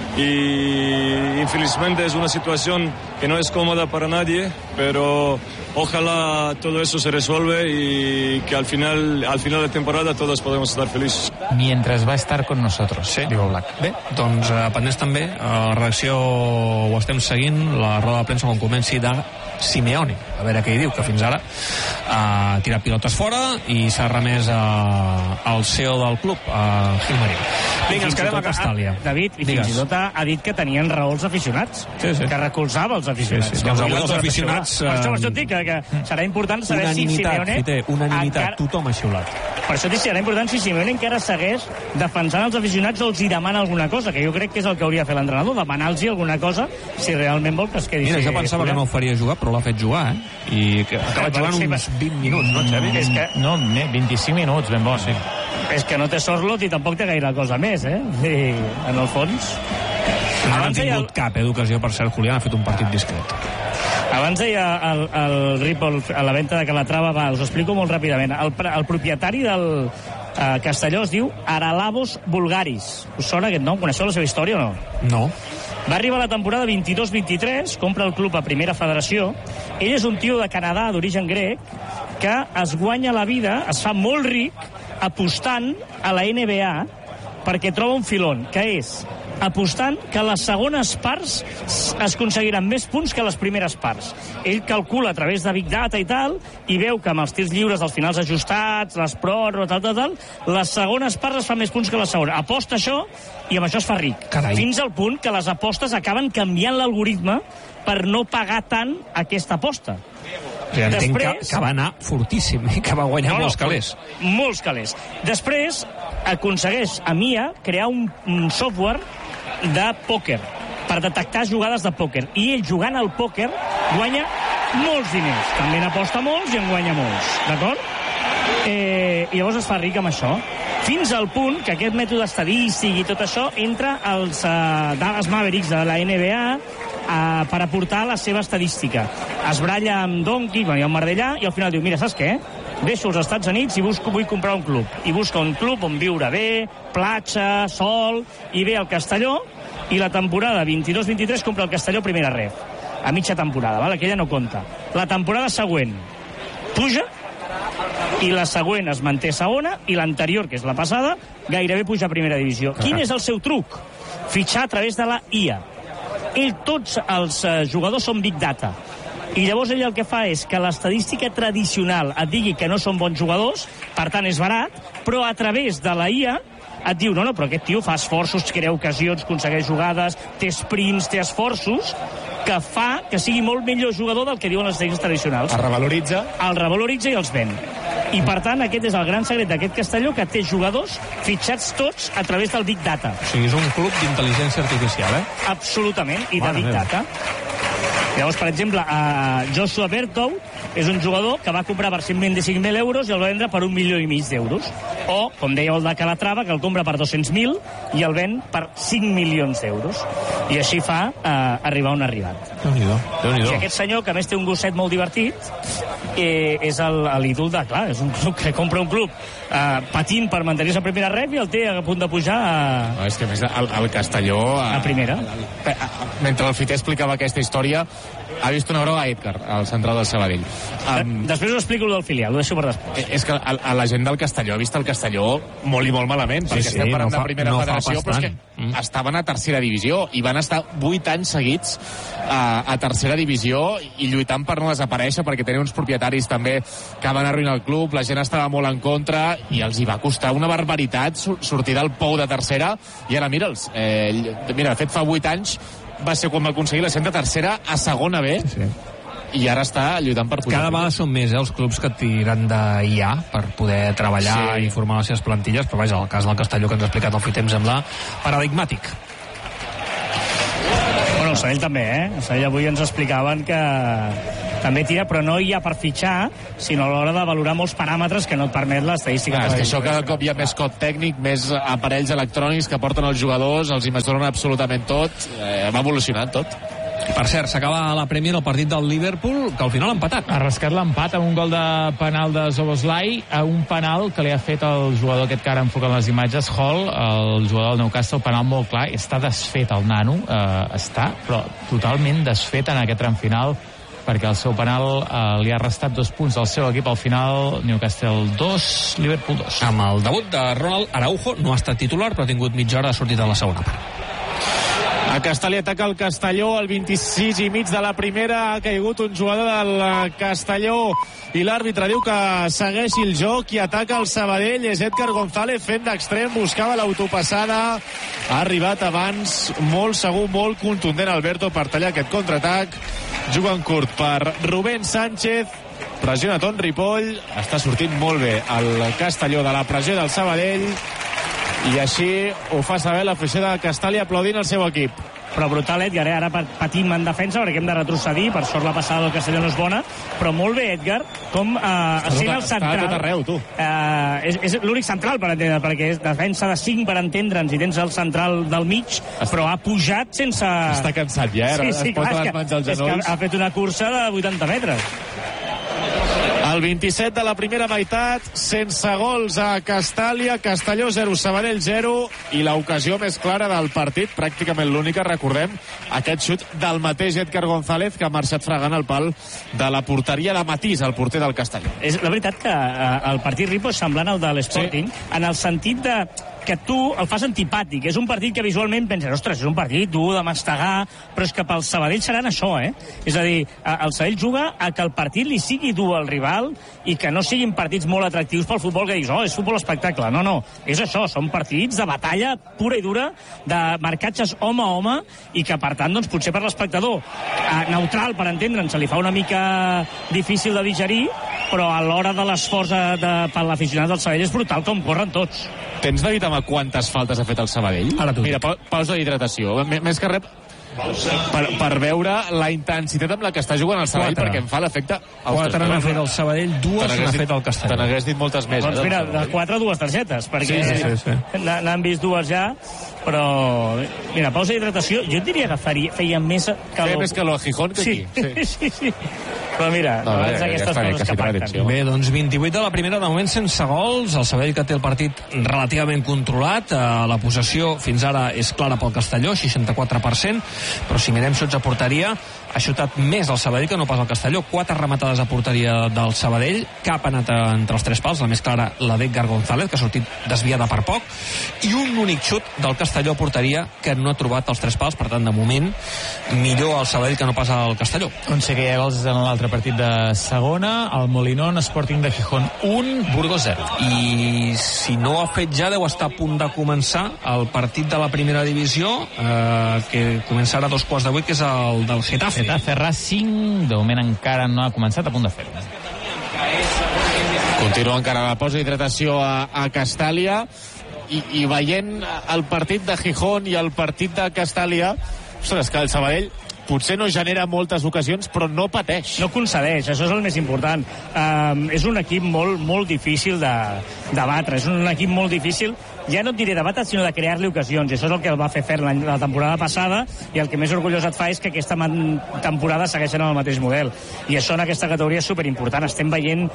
Y infelizmente es una situación que no es cómoda para nadie, pero ojalá todo eso se resuelve y que al final de temporada todos podemos estar felices. Mientras va a estar con nosotros, sí, diu Oblak. Bé, doncs pendents també, la reacció ho estem seguint, la roda de premsa quan comenci de Simeone, a veure què hi diu, que fins ara ha tirat pilotes fora i s'ha remès al CEO del club, a Gil Marín. Vinga, ens quedem a Castàlia. David, i fins i tot ha dit que tenien raó els aficionats, que recolzava els aficionats. Sí. Doncs avui els aficionats... Per això et dic que serà important saber si Simeone... Unanimitat, tothom ha xiulat. Per això dic, serà important si Simeone encara segueix defensant els aficionats o els hi demana alguna cosa, que jo crec que és el que hauria de fer l'entrenador, demanar-los alguna cosa si realment vol que es quedi. Mira, jo pensava que no ho faria jugar, però l'ha fet jugar, I que acaba jugant uns 20 minuts, no, Xavi? És que... No, 25 minuts, ben bo, sí. És que no té Sorlot i tampoc té gaire cosa més, I, en el fons... No han tingut cap d'ocasió, per cert, Julián ha fet un partit discret. Abans deia el Ripoll a la venda de Calatrava, us ho explico molt ràpidament. El propietari del Castelló es diu Aralavos Bulgaris. Us sona aquest nom? Coneixeu la seva història o no? No. Va arribar la temporada 22-23, compra el club a Primera Federació. Ell és un tio de Canadà, d'origen grec, que es guanya la vida, es fa molt ric, apostant a la NBA perquè troba un filon, que és apostant que les segones parts es aconseguiran més punts que les primeres parts. Ell calcula a través de Big Data i tal, i veu que amb els tirs lliures dels finals ajustats, les pròrrogues, tal, les segones parts es fan més punts que les segones. Aposta això i amb això es fa ric. Carai. Fins al punt que les apostes acaben canviant l'algoritme per no pagar tant aquesta aposta. Entenc que va anar fortíssim i que va guanyar molts calés. Molts calés. Després aconsegueix a MIA crear un software de pòquer per detectar jugades de pòquer, i ell jugant al pòquer guanya molts diners. També n'aposta molts i en guanya molts, d'acord? I llavors es fa ric amb això, fins al punt que aquest mètode estadístic i tot això entra als Dallas Mavericks de la NBA per aportar la seva estadística. Es baralla amb Doncic, hi ha un merder allà, i al final diu, mira, saps què? Deixo els Estats Units i vull comprar un club. I busca un club on viure bé, platja, sol, i ve al Castelló, i la temporada 22-23 compra el Castelló primera ref, a mitja temporada, val? Aquella no compta. La temporada següent puja, i la següent es manté segona, i l'anterior, que és la passada, gairebé puja a primera divisió. Quin és el seu truc? Fitxar a través de la IA. Tots els jugadors són Big Data. I llavors ell el que fa és que l'estadística tradicional et digui que no són bons jugadors, per tant és barat, però a través de la IA et diu, no, però aquest tio fa esforços, crea ocasions, aconsegueix jugades, té sprints, té esforços, que fa que sigui molt millor jugador del que diuen les estadístiques tradicionals. El revaloritza i els ven. I per tant aquest és el gran secret d'aquest Castelló, que té jugadors fitxats tots a través del Big Data. O sigui, és un club d'intel·ligència artificial, Absolutament, i de Big Data. Llavors, per exemple, Joshua Bertou és un jugador que va comprar per 125.000 euros i el va vendre per 1,5 milions d'euros. O, com deia el de Calatrava, que el compra per 200.000 i el ven per 5 milions d'euros. I així fa arribar on ha arribat. Déu-n'hi-do. I aquest senyor, que a més té un gosset molt divertit, és l'ídol de, clar, és un club que compra un club patint per mantenir-se a primera ref i el té a punt de pujar a... És que a més el Castelló... A primera. Mentre el Fiter explicava aquesta història, ha vist una groga a Edgar, al central del Sabadell. Després ho explico del filial, ho deixo per després. És que la gent del Castelló ha vist el Castelló molt i molt malament, perquè estem parlant de primera federació, però és que estaven a tercera divisió i van estar 8 anys seguits a tercera divisió i lluitant per no desaparèixer, perquè tenien uns propietaris també que van arruïnar el club, la gent estava molt en contra i els hi va costar una barbaritat sortir del pou de tercera, i ara mira'ls, mira, de fet fa 8 anys va ser quan va aconseguir l'ascens de tercera a segona B, i ara està lluitant per pujar. Cada vegada són més els clubs que tiren d'IA per poder treballar i formar les seves plantilles, però vaja, el cas del Castelló que ens ha explicat el Fiter em sembla paradigmàtic. Bueno, el Sabell també, El Sabell avui ens explicaven que també tira, però no hi ha per fitxar, sinó a l'hora de valorar molts paràmetres que no et permet l'estadística. És que això cada cop hi ha més cop tècnic, més aparells electrònics que porten els jugadors, els hi mesuren absolutament tot, va evolucionant tot. Per cert, s'acaba la Premier el partit del Liverpool, que al final ha empatat. Ha rascat l'empat amb un gol de penal de Szoboszlai, a un penal que li ha fet el jugador aquest que ara enfoquen les imatges, Hall, el jugador del Newcastle, penal molt clar. Està desfet el nano, està, però totalment desfet en aquest tram final, perquè el seu penal li ha restat 2 punts al seu equip. Al final, Newcastle 2, Liverpool 2. Amb el debut de Ronald Araujo, no ha estat titular, però ha tingut mitja hora de sortida a la segona part. A Castellí ataca el Castelló, al 26 i mig de la primera ha caigut un jugador del Castelló i l'àrbitre diu que segueixi el joc i ataca el Sabadell. És Edgar González fent d'extrem, buscava l'autopassada, ha arribat abans, molt segur, molt contundent Alberto per tallar aquest contraatac. Juguen curt per Rubén Sánchez, pressiona Ton Ripoll, està sortint molt bé el Castelló de la pressió del Sabadell I així ho fa saber l'afició de Castàlia aplaudint el seu equip. Però brutal, Edgar, ara patim en defensa perquè hem de retrocedir, per sort la passada del Castelló no és bona, però molt bé, Edgar, com sent el central. Està tot arreu, tu. És l'únic central, per entendre, perquè és defensa de 5, per entendre'ns, i tens el central del mig, però ha pujat sense... Està cansat ja, es posa les mans als genolls. És que ha fet una cursa de 80 metres. El 27 de la primera meitat, sense gols a Castàlia, Castelló 0, Sabadell 0, i l'ocasió més clara del partit, pràcticament l'única, recordem, aquest xut del mateix Edgar González, que ha marxat fregant el pal de la porteria de Matís, el porter del Castelló. És la veritat que el partit Ripo és semblant al de l'Sporting, en el sentit de que tu el fas antipàtic. És un partit que visualment penses, ostres, és un partit dur de mastegar, però és que pel Sabadell seran això, És a dir, el Sabadell juga a que el partit li sigui dur al rival i que no siguin partits molt atractius pel futbol, que dius, és futbol espectacle. No, és això, són partits de batalla pura i dura, de marcatges home a home, i que, per tant, doncs, potser per l'espectador neutral, per entendre'ns, se li fa una mica difícil de digerir, però a l'hora de l'esforç per l'aficionat del Sabadell és brutal com corren tots. Tens David amb quantes faltes ha fet el Sabadell? Mira, pausa d'hidratació. Més que res, per veure la intensitat amb la que està jugant el Sabadell, perquè em fa l'efecte... 4 n'ha fet el Sabadell, 2 n'ha fet el Castelló. Te n'hagués dit moltes més. Doncs mira, de 4 2 targetes, perquè n'han vist 2 ja, però... Mira, pausa d'hidratació, jo diria que feia més calor. Feia més calor a Gijón que aquí. Sí. Però mira, aquestes coses que pacten. Bé, doncs 28 de la primera, de moment sense gols. El Sabadell, que té el partit relativament controlat. La possessió fins ara és clara pel Castelló, 64%, però si mirem xots a porteria, ha xutat més el Sabadell que no pas el Castelló. 4 rematades a porteria del Sabadell, cap ha anat entre els 3 pals, la més clara la d'Edgar González, que ha sortit desviada per poc, i un únic xut del Castelló a porteria que no ha trobat els 3 pals. Per tant, de moment, millor el Sabadell que no pas el Castelló. On sé que hi ha gols en l'altre partit de segona, el Molinón, Sporting de Gijón 1, Burgos 0. I si no ho ha fet ja, deu estar a punt de començar el partit de la primera divisió, que començarà a 7:15, que és el del Getafe. Getafe Racing, de moment encara no ha començat, a punt de fer-ho. Continua encara la pausa d'hidratació a Castàlia, i veient el partit de Gijón i el partit de Castàlia, ostres, que el Sabadell potser no genera moltes ocasions, però no pateix. No concedeix, això és el més important. És un equip molt, molt difícil de batre. És un equip molt difícil, ja no et diré de batre, sinó de crear-li ocasions. I això és el que el va fer la temporada passada, i el que més orgullós et fa és que aquesta temporada segueixen el mateix model. I això en aquesta categoria és superimportant. Estem veient,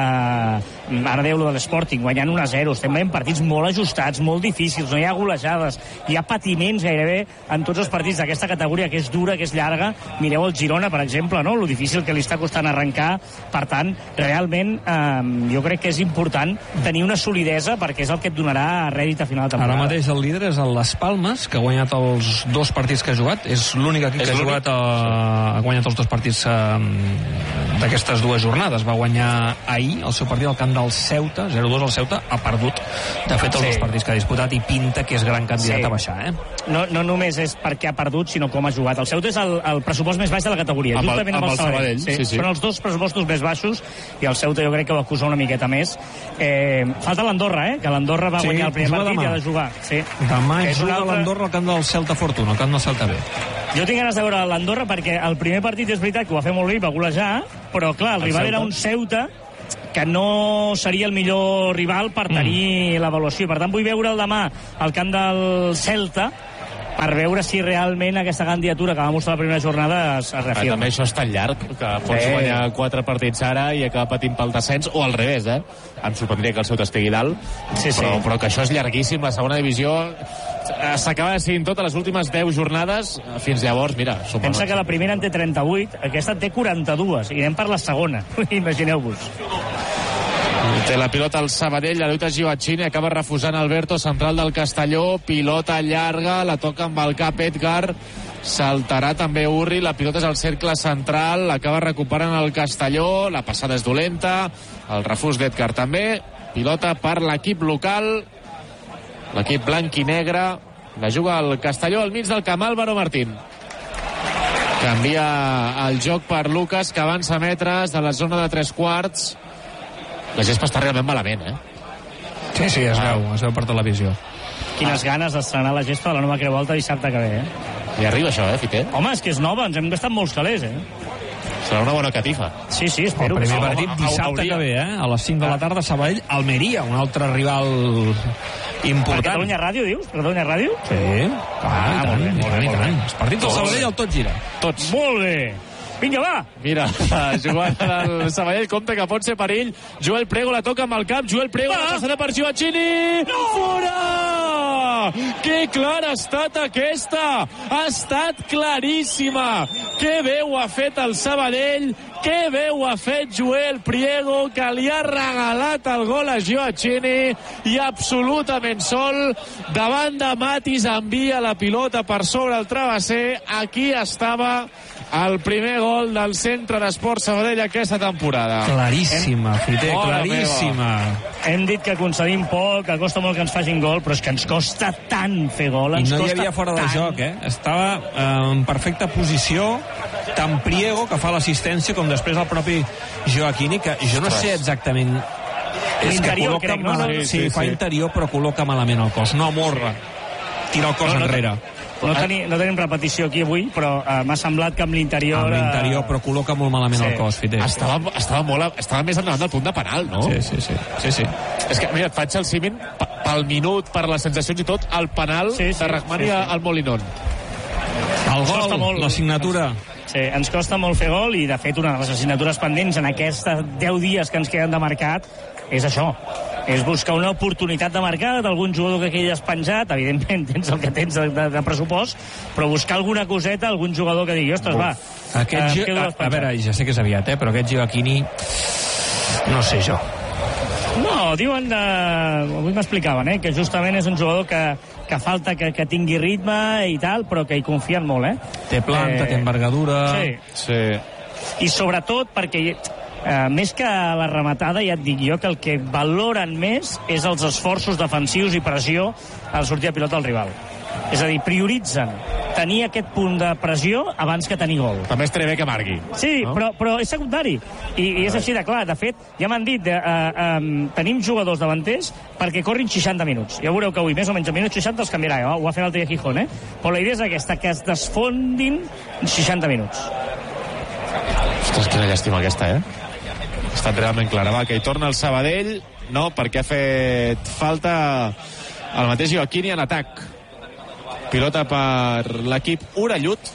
ara dèu de l'Sporting, guanyant 1-0. Estem veient partits molt ajustats, molt difícils, no hi ha golejades, hi ha patiments gairebé en tots els partits d'aquesta categoria, que és dura, que és llarga. Mireu el Girona, per exemple, no? Lo difícil que li està costant arrencar. Per tant, realment, jo crec que és important tenir una solidesa, perquè és el que et donarà rèdit a final de temporada. Ara mateix el líder és el Las Palmas, que ha guanyat els 2 partits que ha jugat. És l'únic equip que ha guanyat els 2 partits d'aquestes 2 jornades. Va guanyar ahir el seu partit al camp del Ceuta, 0-2 al Ceuta, ha perdut de fet els 2 partits que ha disputat, i pinta que és gran candidat a baixar. No només és perquè ha perdut, sinó com ha jugat. El Ceuta és el pressupost més baix de la categoria, juntament amb el Sabadell. Sí. Són els 2 pressupostos més baixos, i el Ceuta jo crec que ho acusa una miqueta més. Falta l'Andorra, que l'Andorra va guanyar el primer partit i ha de jugar. Demà juga l'Andorra al camp del Celta Fortuna, al camp del Celta B. Jo tinc ganes de veure l'Andorra, perquè el primer partit és veritat que ho va fer molt bé i va golejar, però clar, el rival era un Ceuta que no seria el millor rival per tenir l'avaluació. Per tant, vull veure el demà al camp del Celta, per veure si realment aquesta candidatura que va mostrar la primera jornada es reafirma. També això és tan llarg, que pots guanyar 4 partits ara i acabar patint pel descens, o al revés, Em sorprendria que el Ceuta estigui dalt, però que això és llarguíssim. La segona divisió s'acaba decidint tot a les últimes 10 jornades. Fins llavors, mira... Pensa que la primera en té 38, aquesta en té 42, i anem per la segona. Imagineu-vos. Té la pilota al Sabadell, la lluita Gioacchini, acaba refusant Alberto, central del Castelló, pilota llarga, la toca amb el cap Edgar, saltarà també Urri, la pilota és al cercle central, l'acaba recuperant el Castelló, la passada és dolenta, el refús d'Edgar també, pilota per l'equip local, l'equip blanc i negre, la juga el Castelló al mig del camp, Álvaro Martín. Canvia el joc per Lucas, que avança metres de la zona de 3/4. La gespa està realment malament, Sí, es veu per televisió. Quines ganes d'estrenar la gespa de la nova Creu Alta dissabte que ve, I arriba això, Fiter? Home, és que és nova, ens hem gastat molts calés, Serà una bona catifa. Sí, espero. El primer partit dissabte que ve, a les 5 de la tarda, Sabadell, Almeria, un altre rival important. Per Catalunya Ràdio, dius? Per Catalunya Ràdio? Sí. I tant. Els partits del Sabadell el tot gira. Tots. Molt bé. Vinga, va! Mira, jugant el Sabadell, compte que pot ser perill. Joel Prego la toca amb el cap. Joel Prego la passada per Gioacchini. No! Fora! Que clara ha estat aquesta! Ha estat claríssima! Que bé ho ha fet el Sabadell! Que bé ho ha fet Joel Priego, que li ha regalat el gol a Gioacchini, i absolutament sol davant de Matis envia la pilota per sobre el travesser. Aquí estava el primer gol del Centre d'Esport Sabadell aquesta temporada. Claríssima, Fiter, claríssima. Hem dit que concedim poc, que costa molt que ens facin gol, però és que ens costa tant fer gol. I no hi havia fora de joc, Estava en perfecta posició, tant Priego, que fa l'assistència, com després el propi Gioacchini, que jo no sé exactament... És que col·loca malament. Sí, fa interior, però col·loca malament el cos. No amorra. Tira el cos enrere. No tenim repetició aquí avui, però m'ha semblat que amb l'interior... Amb l'interior, però col·loca molt malament el cos, Fiter. Estava més endavant del punt de penal, no? Sí. És que, mira, et faig el símil pel minut, per les sensacions i tot, el penal de Rahmani al Molinón. El gol, la signatura. Sí, ens costa molt fer gol, i de fet una de les assignatures pendents en aquests 10 dies que ens queden de mercat és això, és buscar una oportunitat de mercat, algun jugador que quedi despenjat. Evidentment tens el que tens de pressupost, però buscar alguna coseta, algun jugador que digui, ostres, va, a veure, ja sé que és aviat, però aquest Gioacchini no sé jo. No, diuen, avui m'explicaven, que justament és un jugador que falta que tingui ritme i tal, però que hi confien molt, Té planta, té envergadura... Sí. I sobretot perquè més que la rematada, ja et dic jo que el que valoren més és els esforços defensius i pressió al sortir a pilota del rival. És a dir, prioritzen tenir aquest punt de pressió abans que tenir gol. També estaria bé que margui. Sí, no? però és secundari. I és així de clar. De fet, ja m'han dit, tenim jugadors davanters perquè corrin 60 minuts. Ja veureu que avui, més o menys, a minuts 60 els canviarà. Ho ha fet l'altre dia Gijón, Però la idea és aquesta, que es desfondin 60 minuts. Ostres, quina llàstima aquesta, Ha estat realment clara. Va, que hi torna el Sabadell. No, perquè ha fet falta el mateix Gioacchini en atac. Pilota per l'equip orellut.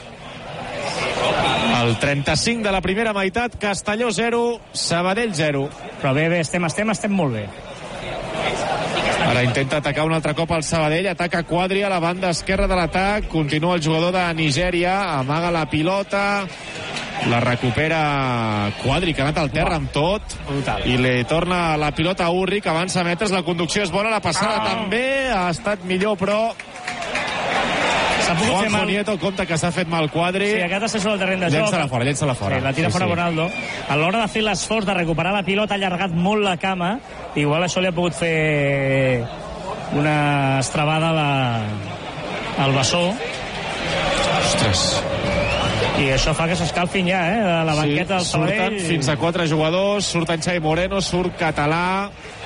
El 35 de la primera meitat, Castelló 0, Sabadell 0. Però bé, estem molt bé. Ara intenta atacar un altre cop el Sabadell, ataca Quadri a la banda esquerra de l'atac, continua el jugador de Nigèria, amaga la pilota, la recupera Quadri, que ha anat al terra amb tot, i li torna la pilota a Urri, que avança metres, la conducció és bona, la passada també ha estat millor, però Juanjo Nieto compta que s'ha fet mal Quadri. Sí, aquest està sobre el terreny de joc. Llença-la fora. Sí, la tira fora Bonaldo. A l'hora de fer l'esforç de recuperar la pilota ha allargat molt la cama. Igual això li ha pogut fer una estrabada al bessó. Ostres. I això fa que s'escalfin ja, de la banqueta del Sabadell. Surten fins a 4 jugadors, surten Xavi Moreno, surt Català,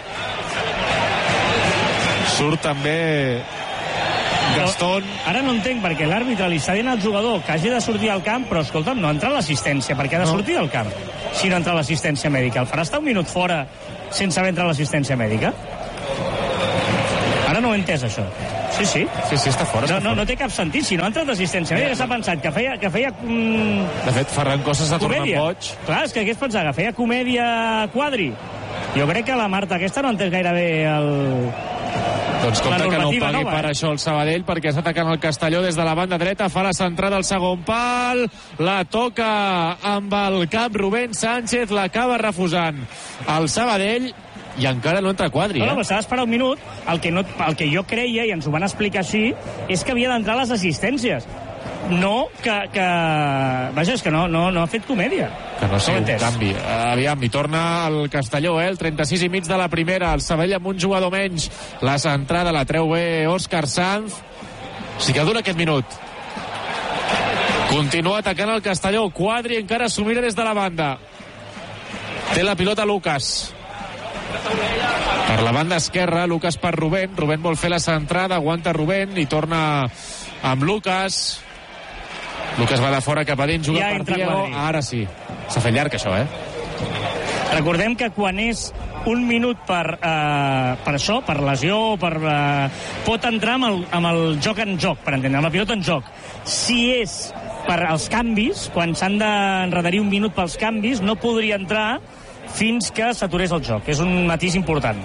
surt també Gastón. Ara no entenc, perquè l'àrbitre li està dient al jugador que hagi de sortir al camp, però escolta'm, no entra l'assistència, perquè ha de sortir al camp si no entra l'assistència mèdica. El farà estar un minut fora sense haver entrat l'assistència mèdica? Ara no ho he entès, això. Sí, està fora. No té cap sentit. Si no ha entrat l'assistència mèdica, s'ha pensat que feia De fet, Ferran Cosas s'ha tornat boig. Clar, és que què es pensava? Que feia comèdia Quadri. Jo crec que la Marta aquesta no ha entès gaire bé Doncs compte que no pagui per això el Sabadell, perquè està atacant el Castelló des de la banda dreta, fa la centrada al segon pal, la toca amb el cap Rubén Sánchez, l'acaba refusant el Sabadell, i encara no entra Quadri. No, s'ha d'esperar un minut. El que jo creia, i ens ho van explicar així, és que havia d'entrar les assistències. No, vaja, és que no ha fet comèdia. Que no sigui un canvi. Aviam, hi torna el Castelló, el 36 i mig de la primera, el Sabadell amb un jugador menys, la centrada la treu bé Òscar Sanz. Sí que dura aquest minut. Continua atacant el Castelló, Quadri encara s'ho mira des de la banda. Té la pilota Lucas. Per la banda esquerra, Lucas per Rubén. Rubén vol fer la centrada, aguanta Rubén i torna amb Lucas. Lucas va de fora cap a dins, juga Ja per entra Diego. Quadri. Ara sí. S'ha fet llarg, això, Recordem que quan és un minut per això, per lesió, pot entrar amb el joc en joc, per entendre, amb la pilota en joc. Si és per als canvis, quan s'han d'enredarir un minut pels canvis, no podria entrar fins que s'aturés el joc. És un matís important.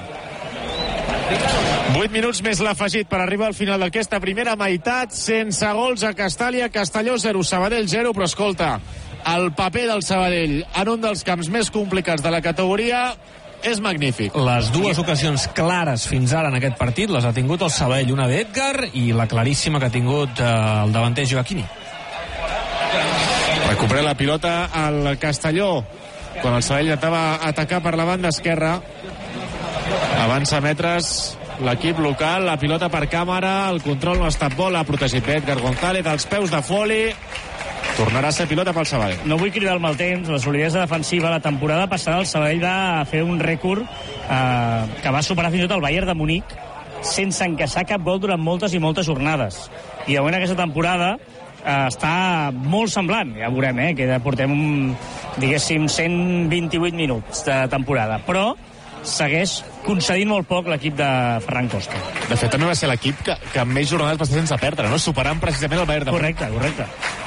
8 minuts més l'afegit per arribar al final d'aquesta primera meitat, sense gols a Castàlia, Castelló 0, Sabadell 0, però escolta, el paper del Sabadell en un dels camps més complicats de la categoria és magnífic. Les dues ocasions clares fins ara en aquest partit les ha tingut el Sabadell, una d'Edgar i la claríssima que ha tingut el davanter Joaquini. Recupera la pilota al Castelló quan el Sabadell intentava atacar per la banda esquerra. Avança metres l'equip local, la pilota per càmera, el control no ha estat bo, l'ha protegit Edgar González, als peus de Foli. Tornarà a ser pilota pel Sabadell. No vull cridar el mal temps, la solidesa defensiva. La temporada passada el Sabadell va fer un rècord que va superar fins i tot el Bayern de Munic sense encaixar cap gol durant moltes i moltes jornades. I de moment aquesta temporada està molt semblant. Ja veurem, que portem, diguéssim, 128 minuts de temporada. Però segueix concedint molt poc l'equip de Ferran Costa. De fet, també va ser l'equip que amb més jornades va ser sense perdre, no? Superant precisament el Bayern de Munic. Correcte.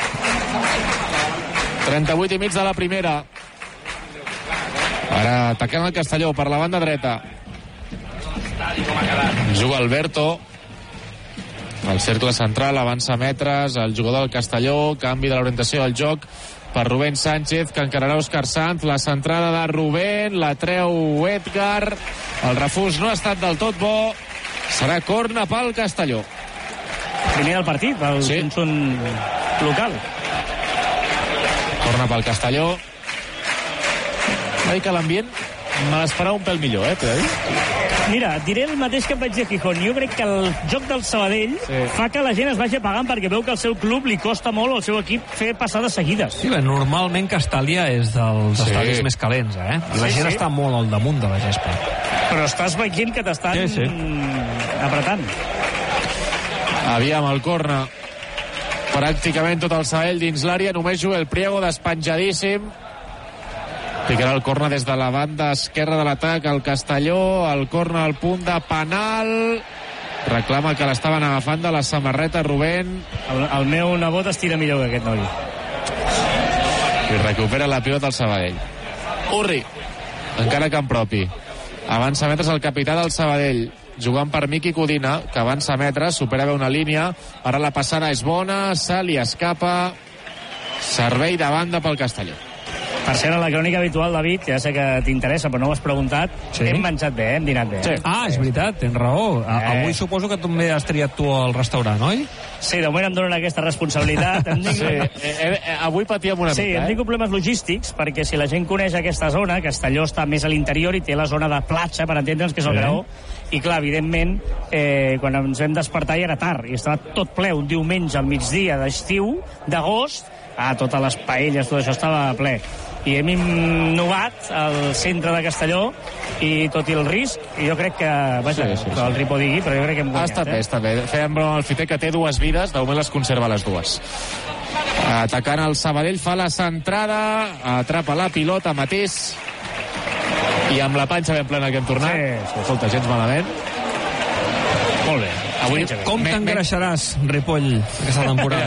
38 i mig de la primera. Ara atacant el Castelló per la banda dreta. Juga Alberto. El cercle central avança metres. El jugador del Castelló. Canvi de l'orientació del joc per Rubén Sánchez, que encararà Òscar Sanz. La centrada de Rubén, la treu Edgar. El refús no ha estat del tot bo. Serà corna pel Castelló. Primer del partit, pel conjunt local. Corna pel Castelló. Va dir que l'ambient me l'esperava un pèl millor, Mira, et diré el mateix que em vaig dir a Gijón. Jo crec que el joc del Sabadell fa que la gent es vagi apagant perquè veu que al seu club li costa molt al seu equip fer passades seguides. Sí, normalment Castàlia és dels estadis més calents, La gent està molt al damunt de la gespa. Però estàs veient que t'estan apretant. Aviam, el corna. Pràcticament tot el Sabadell dins l'àrea, només juga el Priego despenjadíssim. Picarà el corna des de la banda esquerra de l'atac, el Castelló, el corna al punt de penal. Reclama que l'estaven agafant de la samarreta Rubén. El meu nebot estira millor que aquest noi. I recupera la pilota al Sabadell. Urri, encara camp propi. Avança metres el capità del Sabadell, jugant per Miqui Codina, que avança metres, supera bé una línia. Ara la passada és bona, se li escapa. Servei de banda pel Castelló. Per cert, en la crònica habitual, David, ja sé que t'interessa, però no ho has preguntat, hem menjat bé, hem dinat bé. És veritat, tens raó. Avui suposo que també has triat tu el restaurant, oi? Sí, de moment em donen aquesta responsabilitat. Avui patíem una mica. Sí, hem tingut problemes logístics, perquè si la gent coneix aquesta zona, Castelló està més a l'interior i té la zona de platja, per entendre'ns, que és el Graó, i clar, evidentment, quan ens vam despertar ja era tard, i estava tot ple, un diumenge al migdia d'estiu, d'agost, totes les paelles, tot això estava ple. I hem innovat al centre de Castelló i tot i el risc, i jo crec que que el Ripo digui, però jo crec que hem guanyat. Està bé. Fèiem broma al Fiter, que té dues vides, de moment les conserva les dues. Atacant el Sabadell, fa la centrada, atrapa la pilota Matís, i amb la panxa ben plena que hem tornat. Escolta, gens malament. Molt bé. Avui, com t'engreixaràs, Ripoll, aquesta temporada?